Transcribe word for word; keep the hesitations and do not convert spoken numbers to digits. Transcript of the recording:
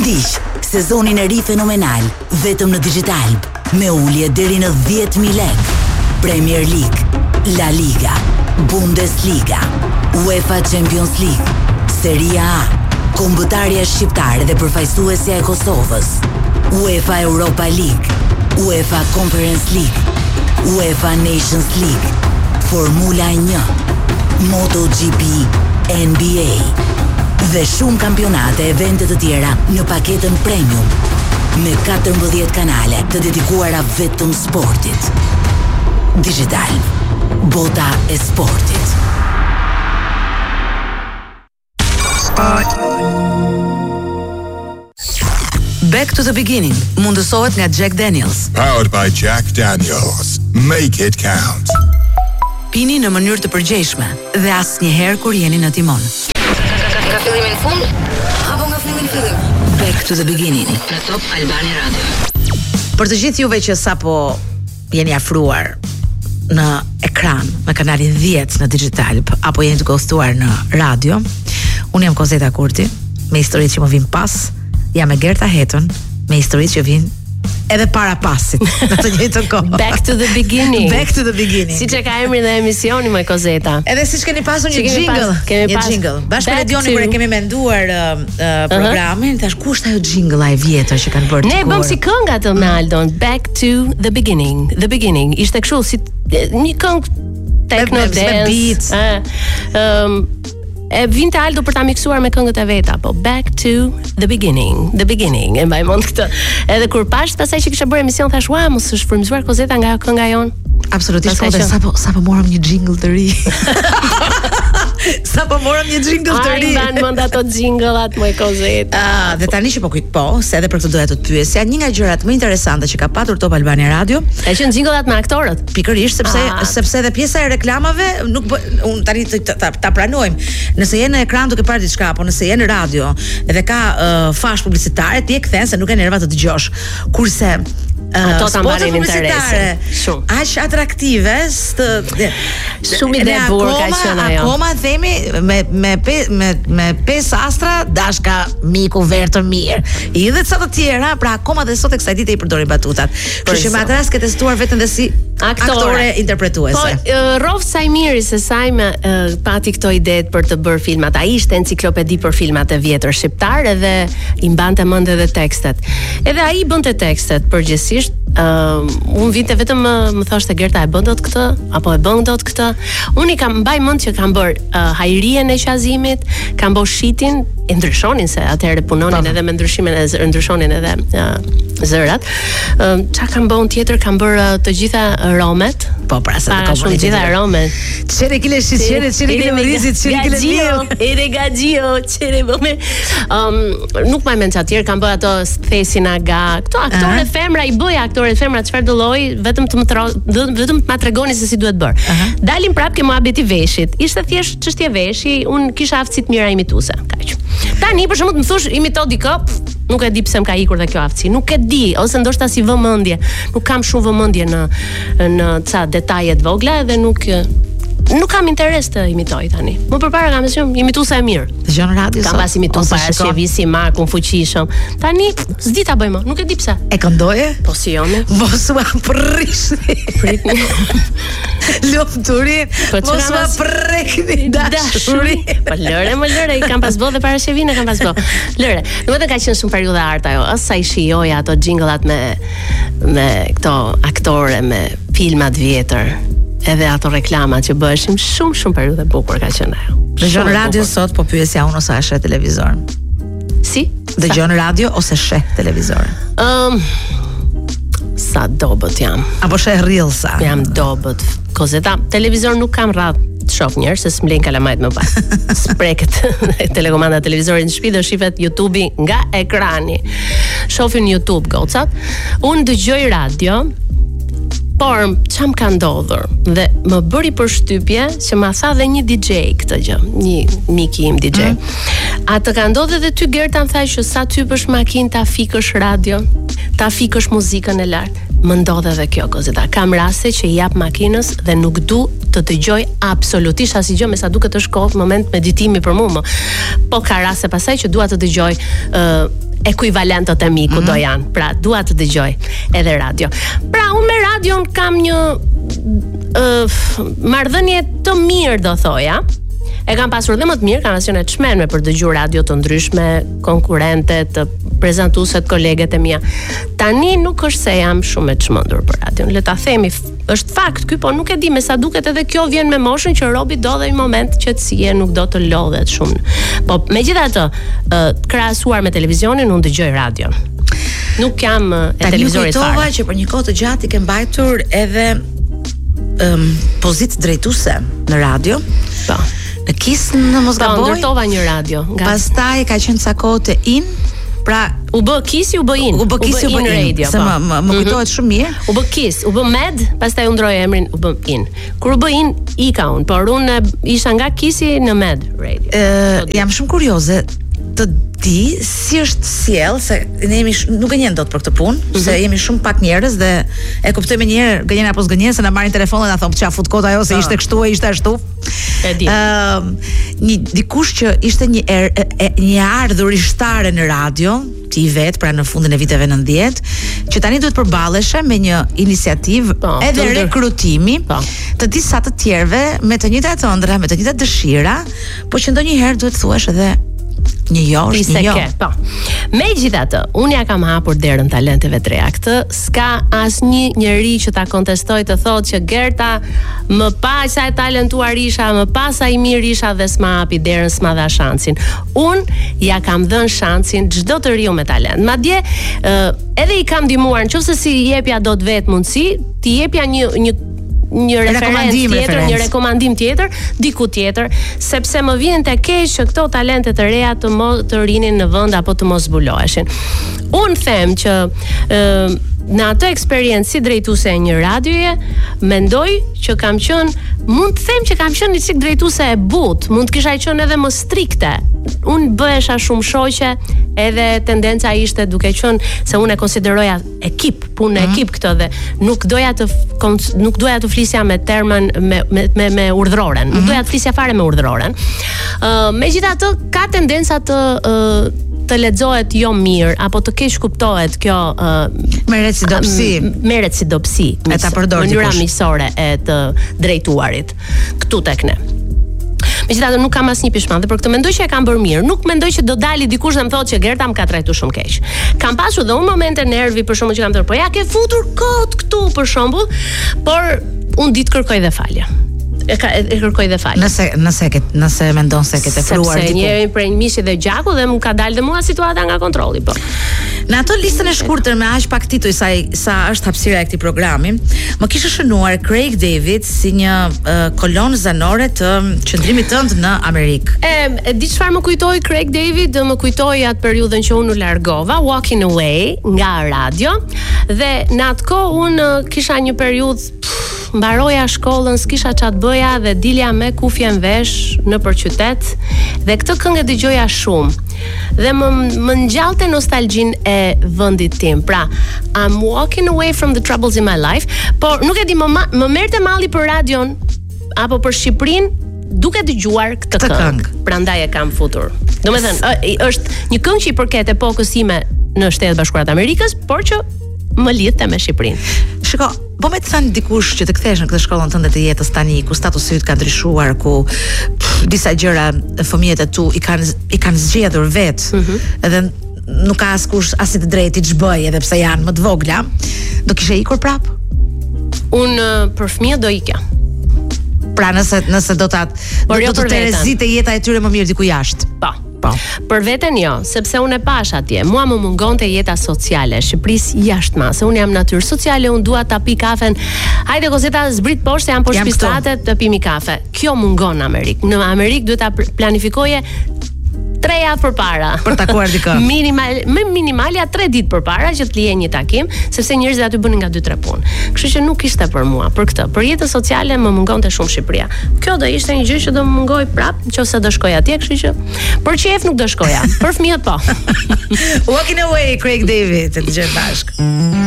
Diq, sezonin e ri fenomenal, vetëm në Digital, me ulje deri në dhjetë mijë lekë. Premier League, La Liga, Bundesliga, UEFA Champions League, Serie A, Kombëtarja shqiptare dhe përfaqësuesja e Kosovës, UEFA Europa League, UEFA Conference League, UEFA Nations League, Formula një, MotoGP, N B A dhe shumë kampionate e evente të tjera në paketën premium me katërmbëdhjetë kanale të dedikuara vetëm sportit. Digital, bota e sportit. Back to the beginning mundësohet nga Jack Daniels. Powered by Jack Daniels. Make it count. Pini në mënyrë të përgjegjshme dhe asnjëherë kur jeni në timon. Nga fillimi në fund apo nga fillimi në fillim? Back to the beginning në Top Albania Radio. Për të gjithë juve që sapo jeni afruar në ekran në kanalin dhjetë në Digital apo jeni të ghostuar në radio, unë jam Kozeta Kurti me historitë që më vijnë pas, jam e Gerta Hetën me historitë që vijnë edhe para pasit në të njëjtën kohë. Back to the beginning. Back to the beginning. Siç e ka emrin dhe emisioni më Kozeta. Edhe siç keni pasur një kemi jingle, pas, kemi një pas jingle. Bashkë me back Edioni to- kur e kemi menduar uh, uh, programin, thash ku është ajo jingle e vjetër që kanë bërë Ne dikur? bëm si kënga atë me Aldon, Back to the beginning. The beginning. Ishte kështu si një këngë techno Me- me- me dance. beats. ë, Ëm e vinte Aldo për ta miksuar me këngët e veta, po Back to the beginning, the beginning. E mbaj mend këtë. Edhe kur pash pasaj që kisha bërë emision thash, "Ua, mos është frymzuar Kozeta nga kënga jon." Absolutisht, po Pastaj dhe që- sapo sapo morëm një jingle të ri. Sapo morëm një jingle të Ai ri. mban mend ato jinglat më Kozeta. Ah, dhe tani që po kujt po, se edhe për këtë doja të të pyesja, një nga gjërat më interesante që ka patur Top Albania Radio, Ka qenë jinglat me aktorët. pikërisht sepse Ah. sepse edhe pjesa e reklamave nuk bë, un tani të- ta, ta, ta pranojmë. Nëse je në ekran duke parë diçka, apo nëse je në radio dhe ka uh, fash publicitare, ti e kthen se nuk e nerva të dëgjosh. Kurse uh, Ato ta spotet marrin publicitare, interesin. Shumë. aq atraktive, st, Shumë ide ne e bukur ka akoma- qenë ajo. Akoma themi me me pe, me me pesë astra dashka miku vertë mirë. I dhe ca të tjera, pra akoma dhe sot e kësaj dite i përdorin batutat. Kështu që me atë rast ke testuar veten dhe si Aktore. aktore interpretuese. Po, uh, Rov Sajmiri se Sajme uh, pati këto idetë për të bërë filmat. Ai ishte enciklopedi për filmat e vjetër shqiptar edhe i mbante mend edhe tekstet. Edhe ai bënte tekstet përgjithsisht. Uh, unë vinte vetëm më, më thoshte Gerta, e bën dot këtë apo e bën dot këtë. Unë i kam mbaj mend që kam bër uh, hajrien e qazimit, kam bërë shitin, e ndryshonin se atëherë punonin edhe me ndryshimin e zë, ndryshonin edhe uh, zërat. Uh, Çka kam bën tjetër, kam bër uh, të gjitha romet. Po, pra se Para të shumë gjitha romet. Çere kile shqire, çere kile rizit, çere kile Gaxhio, ere gaxhio, çere bëme. Um, nuk më mend çfarë tjerë kam bërë ato thesin aga. Këto aktorë Aha. femra i bëja aktorë femra çfarë do lloj, vetëm të më tro- dë- vetëm të ma tregoni se si duhet bër. Dalim prap ke muhabeti veshit. Ishte thjesht çështje veshji, un kisha aftësi të mira imituese. Kaq. Tani për shembull më thosh imito dikë, pff, nuk e di pse më ka ikur dhe kjo aftësi. Nuk e di, ose ndoshta si vëmendje. Nuk kam shumë vëmendje në në ca detaje të vogla dhe nuk nuk kam interes të imitoj tani. Më përpara kam qenë imituese e mirë. Dëgjon radio Kam sot, pas imituar ose para shikon? shevisi Markun fuqishëm. Tani s'di ta bëj më, nuk e di pse. E këndoje? Po si jone? Mos u prishni. Pritni. Lumturin, Po mos çfarë u mas- prekni dashuri. Po lëre, më lëre, i kam pas bë dhe para shevine kam pas bë. Lëre, domethënë ka qenë shumë periudha art ajo. As sa i shijoja ato jinglat me me këto aktore me filmat vjetër. Edhe ato reklamat që bëheshin shumë shumë periudhë e bukur ka qenë ajo. Dëgjon Shumë e radio bukur. sot, po pyesja unë ose a sheh televizor? Si? Dëgjon radio ose sheh televizor? Ëm sa dobët jam. Apo sheh Reelsa? Jam dobët. Kozeta, televizor nuk kam rradh të shoh njerëz se s'mlen kalamajt më pas. Spreket telekomanda televizorit në shtëpi dhe shifet YouTube-i nga ekrani. Shohin YouTube gocat. Unë dëgjoj radio. Por çam ka ndodhur dhe më bëri përshtypje që ma tha dhe një D J këtë gjë, një mik im D J. Mm. A të ka ndodhur edhe ty Gerta më tha që sa ty bësh makinë ta fikësh radio, ta fikësh muzikën e lartë. Më ndodhe edhe kjo Kozeta. Kam raste që i jap makinës dhe nuk du të dëgjoj absolutisht asgjë, me sa duket është kohë moment meditimi për mua. Po ka raste pasaj që dua të dëgjoj uh, ekuivalentët e mi ku do janë. Pra, dua të dëgjoj edhe radio. Pra, unë me radion kam një uh, marrëdhënie të mirë, do thoja. E kam pasur dhe më të mirë, kam pasionet çmenme për dëgjuar radio të ndryshme, konkurrente, të prezantueset, koleget e mia. Tani nuk është se jam shumë e çmendur për radion. Le ta themi, është fakt ky, po nuk e di, me sa duket edhe kjo vjen me moshën që robi do dhe një moment qetësie, nuk do të lodhet shumë. Po megjithatë, krahasuar me televizionin, unë dëgjoj radion. Nuk jam e televizorit fare. Tani që për një kohë të gjatë i ke mbajtur edhe um, pozitë drejtuese në radio. Po. Në Kiss në mos gaboj. Po, ndërtova një radio. Nga... Pastaj ka qenë ca kohë të In, pra u bë Kiss, u bë In. U bë Kiss, u bë In radio. Se më më, më kujtohet shumë mirë. U bë Kiss, u bë Med, pastaj u ndroi emrin, u bë In. Kur u bë In, ika unë, por unë isha nga Kissi në Med radio. Ë, jam shumë kurioze të di si është sjell, se ne jemi sh... nuk gënjen dot për këtë punë, mm -hmm. se jemi shumë pak njerëz dhe e kuptojmë një herë gënjen apo s'gënjen se na marrin telefonin dhe na thon çfarë fut kod ajo se ishte kështu e ishte ashtu. E di. Ëm, uh, një dikush që ishte një er, e, e, një ardhurishtare në radio, ti vet, pra në fundin e viteve nëntëdhjetë, që tani duhet përballeshe me një iniciativë po, edhe të rekrutimi po. Të disa të tjerëve me të njëjtat ëndra, me të njëjtat dëshira, por që ndonjëherë duhet thuash edhe një jo, është një jo. Ke, po. Megjithatë, unë ja kam hapur derën talenteve të reja. Këtë s'ka asnjë njeri që ta kontestoj të thotë që Gerta më pa sa e talentuar isha, më pa sa i mirë isha dhe s'ma hapi derën, s'ma dha shansin. Unë ja kam dhënë shansin çdo të riu me talent. Madje uh, edhe i kam ndihmuar, nëse si i jepja dot vet mundësi, ti jepja një një një referencë tjetër, referenc. një rekomandim tjetër, diku tjetër, sepse më vjen të keq që këto talente të reja të mos të rinin në vend apo të mos zbuloheshin. Unë them që ë në atë eksperiencë si drejtuese e një radioje, mendoj që kam qenë, mund të them që kam qenë një çik drejtuese e butë, mund të kisha qenë edhe më strikte. Unë bëhesha shumë shoqe, edhe tendenca ishte duke qenë se unë e konsideroja ekip, punë në ekip këtë dhe nuk doja të nuk doja të flisja me termën me me me, me urdhëroren, nuk doja të flisja fare me urdhëroren. Ë uh, megjithatë ka tendenca të uh, të lexohet jo mirë apo të keq kuptohet kjo uh, merret si dobësi, merret si dobësi, e ta përdor mënyra miqësore e të drejtuarit këtu tek ne. Megjithatë nuk kam asnjë pishman dhe për këtë mendoj që e kam bërë mirë. Nuk mendoj që do dali dikush dhe më thotë që Gerta më ka trajtuar shumë keq. Kam pasur dhe unë momente nervi për shkakun që kam thënë, po ja ke futur kot këtu për shembull, por unë ditë kërkoj dhe falje. E ka e kërkoj dhe falje. Nëse nëse ke nëse mendon se ke tepruar diku. Sepse njëri prej mishi dhe gjaku dhe më ka dalë dhe mua situata nga kontrolli, po. Në ato listën e shkurtër me aq pak tituj sa sa është hapësira e këtij programi, më kishte shënuar Craig David si një uh, kolon zanore të qëndrimit tënd në Amerikë. E, e di çfarë më kujtoi Craig David, do më kujtoi atë periudhën që unë u largova, Walking Away nga radio, dhe në atë kohë unë kisha një periudhë, mbaroja shkollën, s'kisha çat bëja dhe dilja me kufje në vesh nëpër qytet dhe këtë këngë dëgjoja shumë dhe më më ngjallte nostalgjin e vendit tim. Pra, I'm walking away from the troubles in my life, por nuk e di, më më merrte malli për radion apo për Shqipërinë duke dëgjuar këtë këngë. këngë. Prandaj e kam futur. Domethënë, është një këngë që i përket epokës sime në Shtetet Bashkuara të Amerikës, por që më lidhte me Shqipërinë. Shiko, po me të thënë dikush që të kthesh në këtë shkollën tënde të jetës tani, ku statusi yt ka ndryshuar, ku pff, disa gjëra fëmijët e tu i kanë i kanë zgjedhur vet, mm -hmm. edhe nuk ka askush as i të drejtë të çbëj, edhe pse janë më të vogla, do kishe ikur prap? Unë për fëmijët do ikja. Pra nëse nëse do ta do, jo do të terezite jeta e tyre më mirë diku jashtë. Po. Po. Për veten jo, sepse unë e pash atje. Mua më mungonte jeta sociale, Shqipërisë jashtëma, se unë jam natyrë sociale, unë dua ta pi kafen. Hajde Kozeta, zbrit poshtë, jam poshtë pistrate të pimi kafe. Kjo mungon në Amerikë. Në Amerikë duhet ta planifikoje tre javë përpara. Për takuar dikë. Minimal, më minimalja tre ditë përpara që të lije një takim, sepse njerëzit aty bënin nga dy tre punë. Kështu që nuk ishte për mua, për këtë. Për jetën sociale më mungonte shumë Shqipëria. Kjo do ishte një gjë që do më mungoj prap, nëse do shkoj atje, kështu që për qef nuk do shkoja. Për fëmijët po. Walking Away, Craig David, të dëgjoj bashkë.